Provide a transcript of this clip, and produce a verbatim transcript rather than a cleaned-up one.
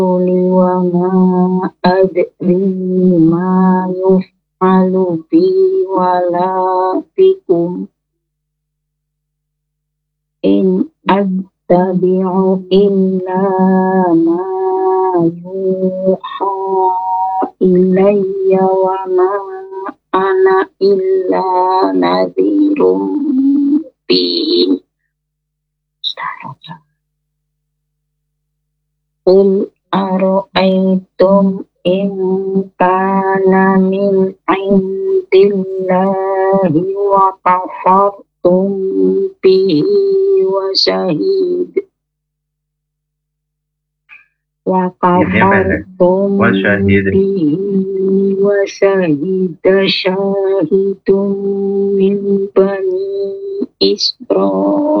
وما أدري ما يفعل بي ولا بكم إن أتبع إلا ما يوحى إلي وما أنا إلا نذير مبين. قل أرأيتم إن كان من عند الله وكفرتم به وشهيد وكفرتم به وشهد شاهد من بني إسرائيل